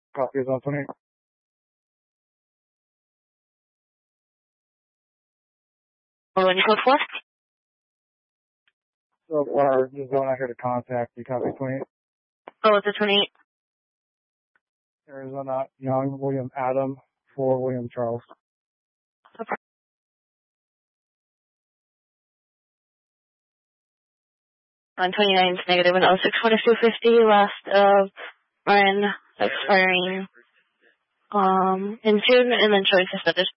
Copy is on 28. When you code for? So far, there's no one out here to contact. You copy 28. Oh, it's a 28. Arizona, Young, William Adam, for William Charles. Okay. On 29 is negative and 06-2250, last of run expiring in June, and then showing suspended.